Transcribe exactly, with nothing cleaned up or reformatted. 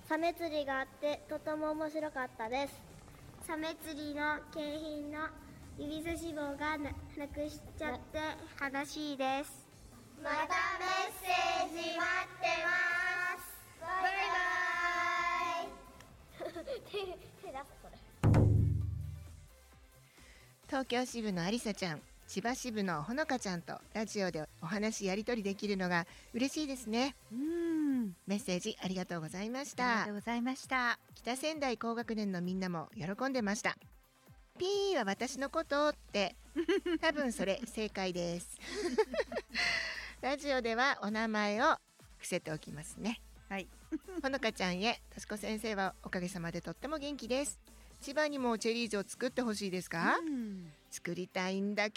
サメ釣りがあってとても面白かったです。サメ釣りの景品の指差し棒が な, なくしちゃって悲しいです。またメッセージ待ってます。バイバイ手, 手出すそれ。 東京支部のありさちゃん、千葉支部のほのかちゃんとラジオでお話やり取りできるのが嬉しいですね。 うん、 メッセージありがとうございましありた。 がとうございました。 北仙台高学年のみんなも喜んでました。ピーは私のことって多分それ正解ですラジオではお名前を伏せておきますね。 はいほのかちゃんへ、としこ先生はおかげさまでとっても元気です。千葉にもチェリーズを作ってほしいですか？ うん、 作りたいんだ